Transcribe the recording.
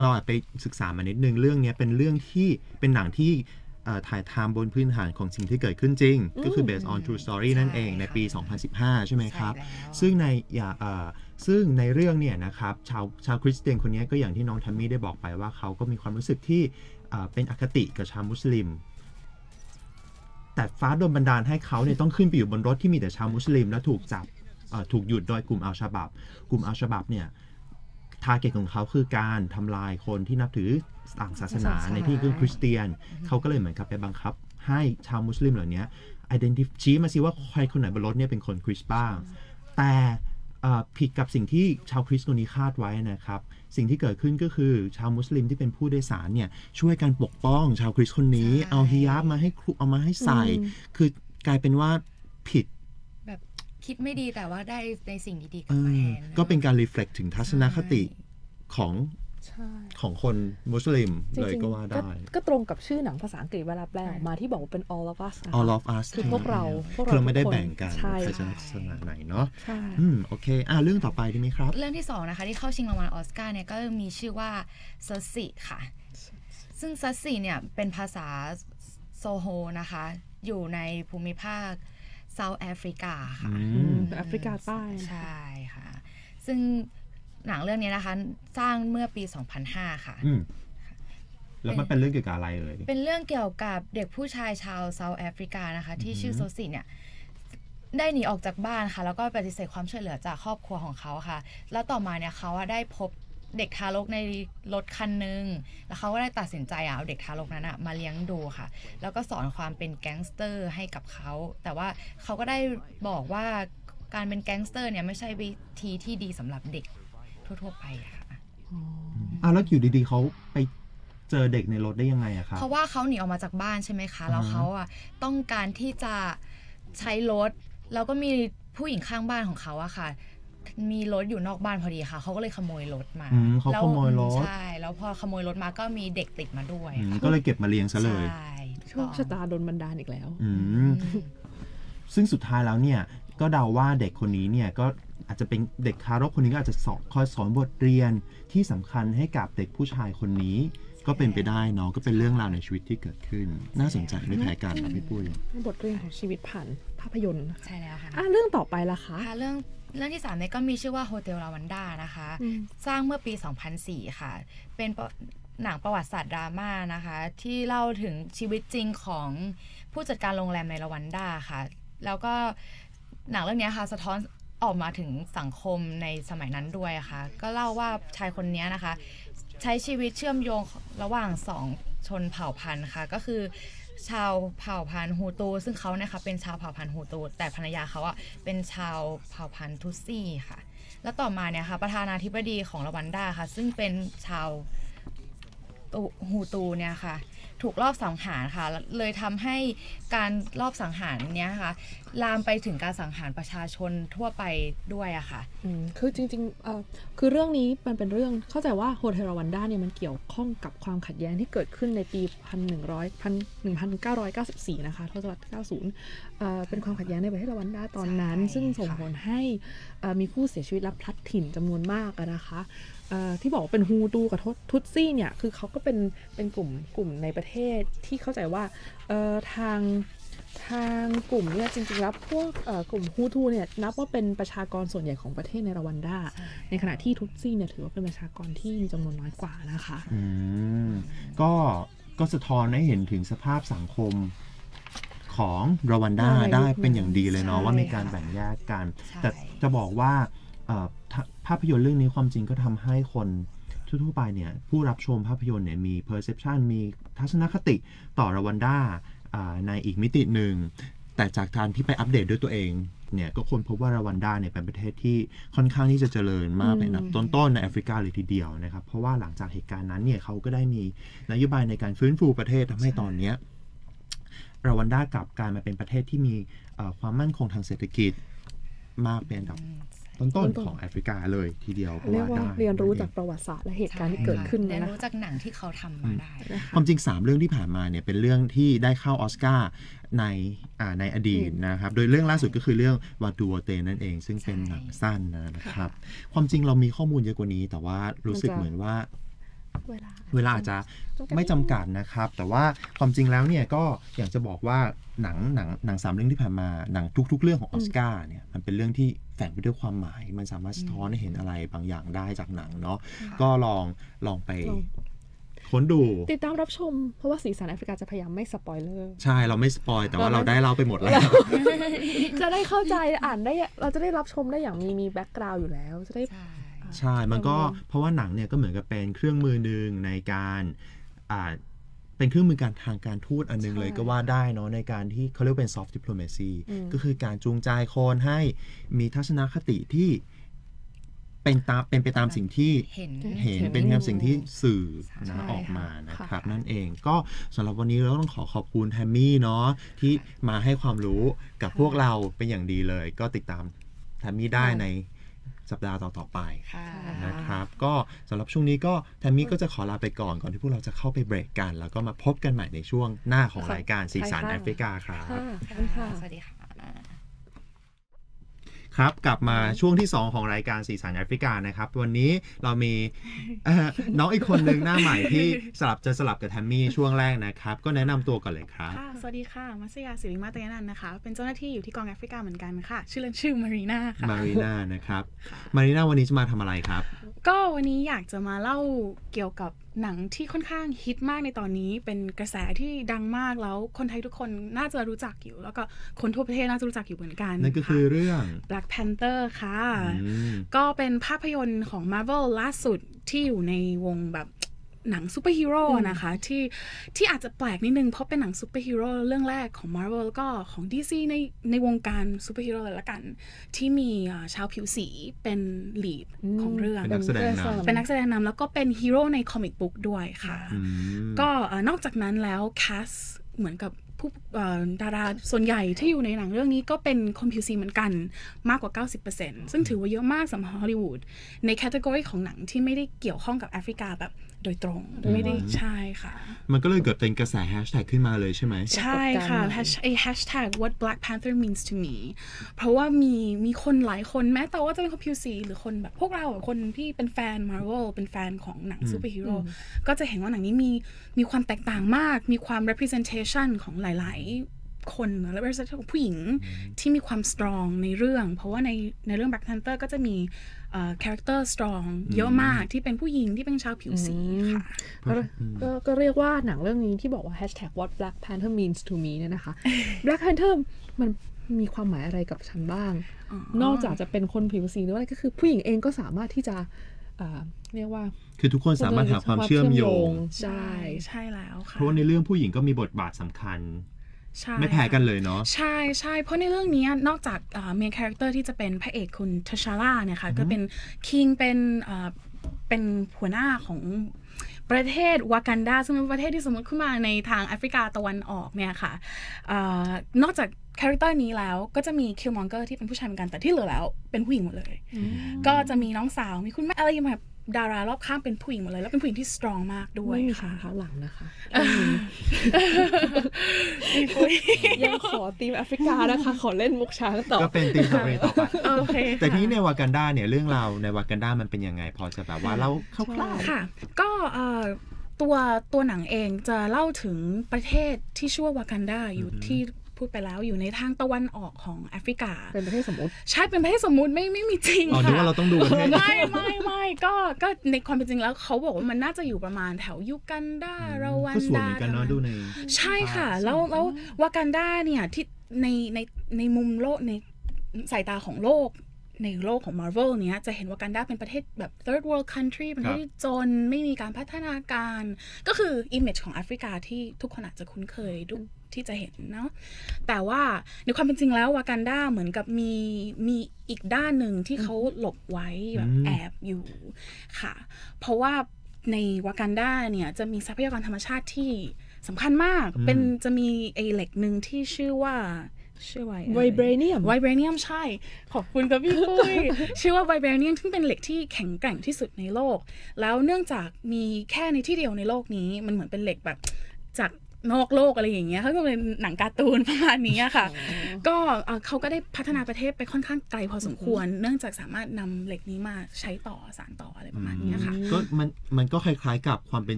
เราไปศึกษามานิดนึงเรื่องนี้เป็นเรื่องที่เป็นหนังที่ถ่ายทำบนพื้นฐานของสิ่งที่เกิดขึ้นจริงก็คือ based on true story นั่นเองในปี 2015 ใช่ไหมครับซึ่งในเรื่องเนี่ยนะครับชาวคริสเตียนคนนี้ก็อย่างที่น้องทัมมี่ได้บอกไปว่าเขาก็มีความรู้สึกที่เป็นอคติกับชาวมุสลิมแต่ฟ้าโดนบันดาลให้เขาเนี่ยต้องขึ้นไปอยู่บนรถที่มีแต่ชาวมุสลิมและถูกหยุดโดยกลุ่มอัลชาบับเนี่ยทาร์เก็ตของเขาคือการทำลายคนที่นับถือต่างศาสนาในที่คือคริสเตียนเขาก็เลยเหมือนกับไปบังคับให้ชาวมุสลิมเหล่านี้ชี้มาสิว่าใครคนไหนบนรถเนี่ยเป็นคนคริสต์บ้างแต่ผิดกับสิ่งที่ชาวคริสต์คนนี้คาดไว้นะครับสิ่งที่เกิดขึ้นก็คือชาวมุสลิมที่เป็นผู้โดยสารเนี่ยช่วยกันปกป้องชาวคริสต์คนนี้เอาฮิญาบมาให้คลุเอามาให้ใส่คือกลายเป็นว่าผิดแบบคิดไม่ดีแต่ว่าได้ในสิ่งดีๆกลับมาแทนก็เป็นการ reflect ถึงทัศนคติของคนมุสลิมเลยก็ว่าได้ก็ตรงกับชื่อหนังภาษาอังกฤษเวลาแปลออกมาที่บอกว่าเป็น all of us all of us คือพวกเราไม่ได้แบ่งกันใครจะลักษณะไหนเนาะโอเคเรื่องต่อไปดีไหมครับเรื่องที่2นะคะที่เข้าชิงรางวัลออสการ์เนี่ยก็มีชื่อว่าเซอร์ซิค่ะซึ่งเซอร์ซิเนี่ยเป็นภาษาโซโฮนะคะอยู่ในภูมิภาคเซาท์แอฟริกาค่ะแอฟริกาใต้ใช่ค่ะซึ่งหนังเรื่องนี้นะคะสร้างเมื่อปี 2005 ค่ะแล้วมันเป็นเรื่องเกี่ยวกับอะไรเอ่ยเป็นเรื่องเกี่ยวกับเด็กผู้ชายชาวเซาท์แอฟริกานะคะที่ชื่อโซซิเนี่ยได้หนีออกจากบ้านค่ะแล้วก็ปฏิเสธความช่วยเหลือจากครอบครัวของเขาค่ะแล้วต่อมาเนี่ยเขาได้พบเด็กทารกในรถคันนึงแล้วเขาก็ได้ตัดสินใจเอาเด็กทารกนั้นมาเลี้ยงดูค่ะแล้วก็สอนความเป็นแก๊งสเตอร์ให้กับเขาแต่ว่าเขาก็ได้บอกว่าการเป็นแก๊งสเตอร์เนี่ยไม่ใช่วิธีที่ดีสำหรับเด็กทั่วๆไปค่ะแล้วอยู่ดีๆเขาไปเจอเด็กในรถได้ยังไงอะครับเพราะว่าเขาหนีออกมาจากบ้านใช่ไหมคะแล้วเขาต้องการที่จะใช้รถแล้วก็มีผู้หญิงข้างบ้านของเขาอะค่ะมีรถอยู่นอกบ้านพอดีค่ะเขาก็เลยขโมยรถมาเขาขโมยรถใช่แล้วพอขโมยรถมาก็มีเด็กติดมาด้วยก็เลยเก็บมาเลี้ยงซะเลยโชคชะตาโดนบันดาลอีกแล้วซึ่งสุดท้ายแล้วเนี่ยก็เดาว่าเด็กคนนี้เนี่ยก็อาจจะเป็นเด็กทารกคนนี้ก็อาจจะคอยสอนบทเรียนที่สำคัญให้กับเด็กผู้ชายคนนี้ก็เป็นไปได้เนาะก็เป็นเรื่องราวในชีวิตที่เกิดขึ้นน่าสนใจไม่แพ้กันพี่ปุ้ยบทเรียนของชีวิตผ่านภาพยนตร์ใช่แล้วค่ะเรื่องต่อไปล่ะคะเรื่องที่3เนี่ยก็มีชื่อว่าโฮเทลลาวันดานะคะสร้างเมื่อปี 2004 ค่ะเป็นหนังประวัติศาสตร์ดราม่านะคะที่เล่าถึงชีวิตจริงของผู้จัดการโรงแรมในลาวันดาค่ะแล้วก็หนังเรื่องนี้ค่ะสะท้อนออกมาถึงสังคมในสมัยนั้นด้วยค่ะก็เล่าว่าชายคนนี้นะคะใช้ชีวิตเชื่อมโยงระหว่าง2ชนเผ่าพันธุ์ค่ะก็คือชาวเผ่าพันธุ์ฮูตูซึ่งเขาเนี่ยค่ะเป็นชาวเผ่าพันธุ์ฮูตูแต่ภรรยาเขาเป็นชาวเผ่าพันธุ์ทุตซี่ค่ะแล้วต่อมาเนี่ยค่ะประธานาธิบดีของรวันดาค่ะซึ่งเป็นชาวฮูตูเนี่ยค่ะถูกลอบสังหารค่ะเลยทำให้การลอบสังหารเนี้ยค่ะลามไปถึงการสังหารประชาชนทั่วไปด้วยอะค่ะคือจริงๆคือเรื่องนี้มันเป็นเรื่องเข้าใจว่าโฮเทลรวันดาเนี่ยมันเกี่ยวข้องกับความขัดแย้งที่เกิดขึ้นในปี1994นะคะทศวรรษ90เป็นความขัดแย้งในประเทศรวันดาตอนนั้นซึ่งส่งผลให้มีผู้เสียชีวิตและพลัดถิ่นจำนวนมากนะคะที่บอกว่าเป็นฮูตูกับทุตซี่เนี่ยคือเขาก็เป็นกลุ่มในประเทศที่เข้าใจว่าทางกลุ่มเนี่ยจริงๆแล้วพวกกลุ่มฮูตูเนี่ยนับว่าเป็นประชากรส่วนใหญ่ของประเทศในรวันดาในขณะที่ทุตซี่เนี่ยถือว่าเป็นประชากรที่มีจำนวนน้อยกว่านะคะก็สะท้อนให้เห็นถึงสภาพสังคมของรวันดาได้เป็นอย่างดีเลยเนาะว่ามีการแบ่งแยกกันแต่จะบอกว่าภาพยนตร์เรื่องนี้ความจริงก็ทำให้คนทั่วไปเนี่ยผู้รับชมภาพยนตร์เนี่ยมี perception มีทัศนคติต่อรวันดาในอีกมิติหนึ่งแต่จากการที่ไปอัปเดตด้วยตัวเองเนี่ยก็ค้นพบว่ารวันดาเนี่ยเป็นประเทศที่ค่อนข้างที่จะเจริญมากเป็นอันดับต้นๆในแอฟริกาเลยทีเดียวนะครับเพราะว่าหลังจากเหตุการณ์นั้นเนี่ยเขาก็ได้มีนโยบายในการฟื้นฟูประเทศทำให้ตอนนี้รวันดากลับกลายมาเป็นประเทศที่มีความมั่นคงทางเศรษฐกิจมากเป็นอันดับต้นของแอฟริกาเลยทีเดียวเรียกว่าเรียนรู้จากประวัติศาสตร์และเหตุการณ์ที่เกิดขึ้นเรียนรู้จากหนังที่เขาทำมาได้ความจริง3เรื่องที่ผ่านมาเนี่ยเป็นเรื่องที่ได้เข้าออสการ์ในอดีตนะครับโดยเรื่องล่าสุดก็คือเรื่องวาตูวเตนั่นเองซึ่งเป็นหนังสั้นนะครับความจริงเรามีข้อมูลเยอะกว่านี้แต่ว่ารู้สึกเหมือนว่าเวลาอาจจะไม่จำกัดนะครับแต่ว่าความจริงแล้วเนี่ยก็อยากจะบอกว่าหนัง3เรื่องที่ผ่านมาหนังทุกๆเรื่องของออสการ์เนี่ยมันเป็นเรื่องที่แฝงไปด้วยความหมายมันสามารถสะท้อนให้เห็นอะไรบางอย่างได้จากหนังเนาะก็ลองไปค้นดูติดตามรับชมเพราะว่าสีสันแอฟริกาจะพยายามไม่สปอยเลอร์ใช่เราไม่สปอยแต่ว่าเราได้เล่าไปหมดแล้วจะได้เข้าใจอ่านได้เราจะได้รับชมได้อย่างมีแบ็กกราวด์อยู่แล้วจะได้ใช่มันก็เพราะว่าหนังเนี่ยก็เหมือนกับเป็นเครื่องมือหนึ่งในการเป็นเครื่องมือการทางการทูตอันนึงเลยก็ว่าได้เนาะในการที่เขาเรียกเป็น soft diplomacy ก็คือการจูงใจคนให้มีทัศนคติที่เป็นไปตามสิ่งที่เห็นเป็นตามสิ่งที่สื่อนะออกมานะครับนั่นเองก็สำหรับวันนี้เราต้องขอบคุณแทมมี่เนาะที่มาให้ความรู้กับพวกเราเป็นอย่างดีเลยก็ติดตามแทมมี่ได้ในสัปดาห์ต่อไปนะครับก็สำหรับช่วงนี้ก็แทมมี่ก็จะขอลาไปก่อนที่พวกเราจะเข้าไปเบรกกันแล้วก็มาพบกันใหม่ในช่วงหน้าของรายการสีสันแอฟริกาครับสวัสดีค่ะครับกลับมาช่วงที่2ของรายการสีสันแอฟริกานะครับวันนี้เรามีน้องอีกคนหนึ่งหน้าใหม่ที่สลับกับแทมมี่ช่วงแรกนะครับก็แนะนำตัวก่อนเลยครับค่ะสวัสดีค่ะมัสยาศิริมาตยนันท์นะคะเป็นเจ้าหน้าที่อยู่ที่กองแอฟริกาเหมือนกันค่ะชื่อเล่นชื่อมารีนาค่ะมารีนานะครับมารีนาวันนี้จะมาทำอะไรครับก็วันนี้อยากจะมาเล่าเกี่ยวกับหนังที่ค่อนข้างฮิตมากในตอนนี้เป็นกระแสที่ดังมากแล้วคนไทยทุกคนน่าจะรู้จักอยู่แล้วก็คนทั่วประเทศน่าจะรู้จักอยู่เหมือนกันนั่นก็คือเรื่อง Black Panther ค่ะก็เป็นภาพยนตร์ของ Marvel ล่าสุดที่อยู่ในวงแบบหนังซูเปอร์ฮีโร่นะคะที่อาจจะแปลกนิดนึงเพราะเป็นหนังซูเปอร์ฮีโร่เรื่องแรกของ Marvel แล้วก็ของ DC ในวงการซูเปอร์ฮีโร่เลยละกันที่มีชาวผิวสีเป็นลีดของเรื่องเป็นนักแสดงนำแล้วก็เป็นฮีโร่ในคอมิกบุ๊กด้วยค่ะก็นอกจากนั้นแล้วแคสเหมือนกับผู้ดาราส่วนใหญ่ที่อยู่ในหนังเรื่องนี้ก็เป็นคนผิวสีเหมือนกันมากกว่า 90% ซึ่งถือว่าเยอะมากสำหรับฮอลลีวูดในแคตตากรีของหนังที่ไม่ได้เกี่ยวข้องกับแอฟริกาแบบโดยตรงไม่ได้ใช่ค่ะมันก็เลยเกิดเป็นกระแสแฮชแท็กขึ้นมาเลยใช่ไหมใช่ค่ะแฮชแท็ก what Black Panther means to me เพราะว่ามีคนหลายคนแม้แต่ว่าจะเป็นคนผิวสีหรือคนแบบพวกเราคนที่เป็นแฟน Marvel เป็นแฟนของหนังซูเปอร์ฮีโร่ก็จะเห็นว่าหนังนี้มีความแตกต่างมากมีความ representation ของหลายๆคนและ representation ของผู้หญิงที่มีความ strong ในเรื่องเพราะว่าในเรื่อง Black Panther ก็จะมีcharacter strong เยอะมากที่เป็นผู้หญิงที่เป็นชาวผิวสีค่ะก็เรียกว่าหนังเรื่องนี้ที่บอกว่า hashtag what Black Panther means to me เนี่ยนะคะ Black Panther มันมีความหมายอะไรกับฉันบ้างนอกจากจะเป็นคนผิวสีหรืออะไรก็คือผู้หญิงเองก็สามารถที่จะเรียกว่าคือทุกคนสามารถหาความเชื่อมโยงใช่แล้วค่ะเพราะในเรื่องผู้หญิงก็มีบทบาทสำคัญไม่แพ้กันเลยเนาะใช่เพราะในเรื่องนี้นอกจากเมนคาแรคเตอร์ที่จะเป็นพระเอกคุณทัชาร่าเนี่ยค่ะก็เป็นคิงเป็นหัวหน้าของประเทศวากันดาซึ่งเป็นประเทศที่สมมติขึ้นมาในทางแอฟริกาตะวันออกเนี่ยค่ะนอกจากคาแรคเตอร์นี้แล้วก็จะมีคิลมองเกอร์ที่เป็นผู้ชายเหมือนกันแต่ที่เหลือแล้วเป็นผู้หญิงหมดเลยก็จะมีน้องสาวมีคุณแม่อะไรอย่างแบบดารารอบข้างเป็นผู้หญิงหมดเลยแล้วเป็นผู้หญิงที่สตรองมากด้วยไม่มีขาเท้าหลังนะคะยังขอทีมแอฟริกานะคะขอเล่นมุกช้างต่อก็เป็นทีมของต่อไปแต่ที่ในวากันดาเนี่ยเรื่องราวในวากันดามันเป็นยังไงพอจะแบบว่าเล่าคร่าวๆค่ะก็ตัวหนังเองจะเล่าถึงประเทศที่ชื่อว่าวากันดาอยู่ที่พูดไปแล้วอยู่ในทางตะวันออกของแอฟริกาเป็นประเทศสมมุติใช่เป็นประเทศสมมุติไม่มีจริงค่ะนึกว่าเราต้องดูประเทศไม่ก็ในความเป็นจริงแล้วเขาบอกว่ามันน่าจะอยู่ประมาณแถวยูกันดาราวันดาใช่ค่ะแล้ววากันดาเนี่ยที่ในมุมโลกในสายตาของโลกในโลกของ Marvel เนี้ยจะเห็นวากันดาเป็นประเทศแบบ third world country เป็นประเทศที่จนไม่มีการพัฒนาการก็คือ image ของแอฟริกาที่ทุกคนอาจจะคุ้นเคยที่จะเห็นเนาะแต่ว่าในความเป็นจริงแล้ววากันดาเหมือนกับมีอีกด้านหนึ่งที่เขาหลบไว้แบบแอบอยู่ค่ะเพราะว่าในวากันดาเนี่ยจะมีทรัพยากรธรรมชาติที่สำคัญมากจะมีไอเหล็กหนึ่งที่ชื่อว่าไวเบรเนียมใช่ขอบคุณครับพี่ปุ้ยชื่อว่าไวเบรเนียมซึ่งเป็นเหล็กที่แข็งแกร่งที่สุดในโลกแล้วเนื่องจากมีแค่ในที่เดียวในโลกนี้มันเหมือนเป็นเหล็กแบบจากนอกโลกอะไรอย่างเงี้ยเขาก็เป็นหนังการ์ตูนประมาณนี้ค่ะก็เขาก็ได้พัฒนาประเทศไปค่อนข้างไกลพอสมควรเนื่องจากสามารถนำเหล็กนี้มาใช้ต่อสานต่ออะไรประมาณนี้ค่ะก็มันก็คล้ายๆกับความเป็น